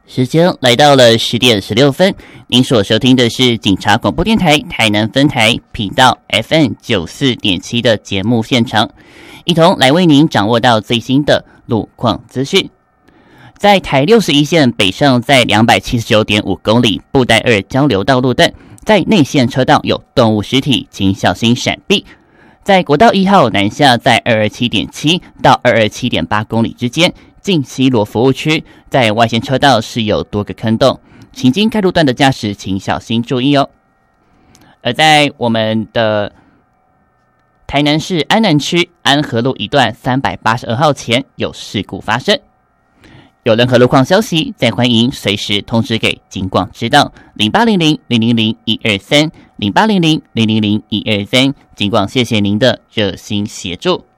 时间来到了10点16分，您所收听的是警察广播电台台南分台频道 FM94.7 的节目现场，一同来为您掌握到最新的路况资讯。在台61线北上，在279.5公里布袋2交流道路段，在内线车道有动物尸体，请小心闪避。在国道1号南下，在227.7到227.8公里之间，近西螺服务区，在外线车道是有多个坑洞，行经该路段的驾驶请小心注意哦。而在我们的台南市安南区安和路一段382号前有事故发生，有任何路况消息，再欢迎随时通知给警广知道0800-000-123 0800-000-123，警广谢谢您的热心协助。